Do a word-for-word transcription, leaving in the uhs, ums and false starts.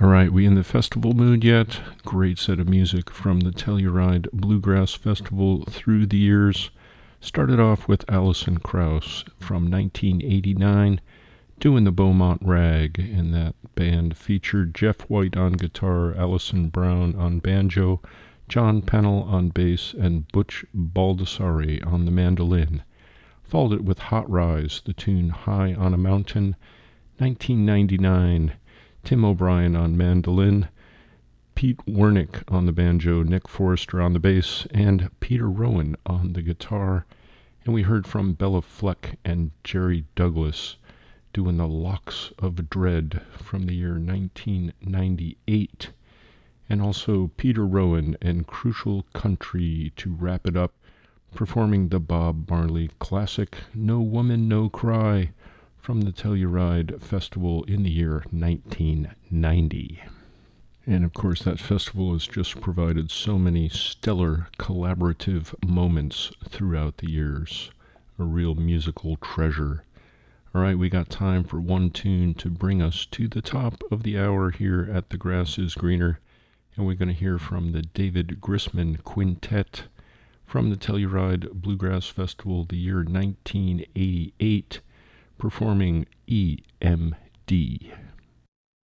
All right, we in the festival mood yet? Great set of music from the Telluride Bluegrass Festival through the years. Started off with Alison Krauss from nineteen eighty-nine, doing the Beaumont Rag, and that band featured Jeff White on guitar, Alison Brown on banjo, John Pennell on bass, and Butch Baldassari on the mandolin. Followed it with Hot Rise, the tune High on a Mountain, nineteen ninety-nine. Tim O'Brien on mandolin, Pete Wernick on the banjo, Nick Forrester on the bass, and Peter Rowan on the guitar. And we heard from Bella Fleck and Jerry Douglas doing the Locks of Dread from the year nineteen ninety-eight. And also Peter Rowan and Crucial Country to wrap it up, performing the Bob Marley classic No Woman No Cry from the Telluride Festival in the year nineteen ninety. And of course, that festival has just provided so many stellar collaborative moments throughout the years. A real musical treasure. All right, we got time for one tune to bring us to the top of the hour here at The Grass is Greener. And we're going to hear from the David Grisman Quintet from the Telluride Bluegrass Festival the year nineteen eighty-eight, performing E M D.